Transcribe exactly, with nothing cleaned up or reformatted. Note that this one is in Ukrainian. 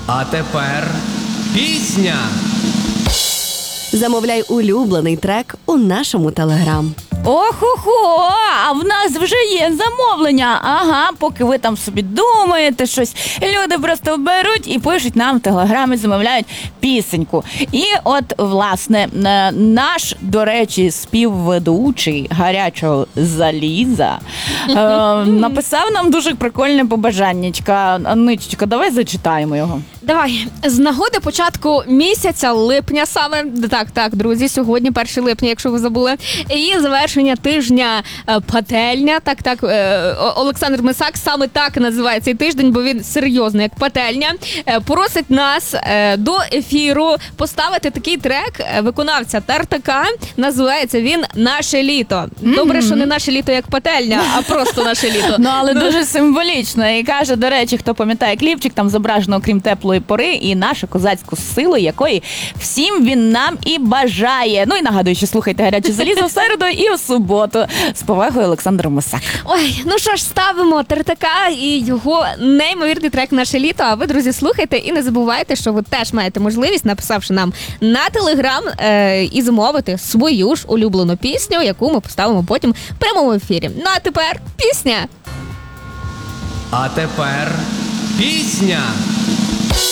А тепер пісня. Замовляй улюблений трек у нашому Телеграм. Охо-хо, а в нас вже є замовлення. Ага, поки ви там собі думаєте щось, люди просто беруть і пишуть нам в Телеграмі, замовляють пісеньку. І от, власне, наш, до речі, співведучий «Гарячого заліза» е, написав нам дуже прикольне побажаннячка. Анничечка, давай зачитаємо його. Давай, з нагоди початку місяця липня саме, так, так, друзі, сьогодні першого липня, якщо ви забули, і завершення тижня пательня, так, так, Олександр Мисак саме так називає цей тиждень, бо він серйозно, як пательня, просить нас до ефіру поставити такий трек виконавця Тартака, називається він «Наше літо». Добре, що не «Наше літо» як пательня, а просто «Наше літо». Ну, але дуже символічно. І каже, до речі, хто пам'ятає кліпчик, там зображено, окрім теплої пори, і нашу козацьку силу, якої всім він нам і бажає. Ну і нагадую, що слухайте «Гаряче залізо» в середу і у суботу. З повагою, Олександр Мисак. Ой, ну що ж, ставимо Тартака і його неймовірний трек «Наше літо». А ви, друзі, слухайте і не забувайте, що ви теж маєте можливість, написавши нам на Телеграм, е- і замовити свою ж улюблену пісню, яку ми поставимо потім в прямому ефірі. Ну а тепер пісня. А тепер пісня.